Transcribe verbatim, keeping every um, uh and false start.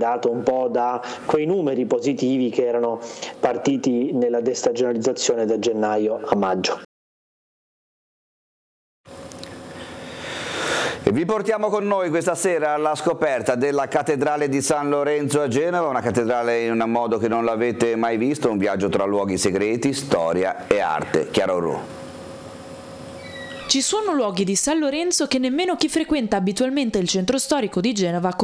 dato un po' da quei numeri positivi che erano partiti nella destagionalizzazione da gennaio a maggio. E vi portiamo con noi questa sera alla scoperta della cattedrale di San Lorenzo a Genova, una cattedrale in un modo che non l'avete mai visto, un viaggio tra luoghi segreti, storia e arte. Chiara Orru. Ci sono luoghi di San Lorenzo che nemmeno chi frequenta abitualmente il centro storico di Genova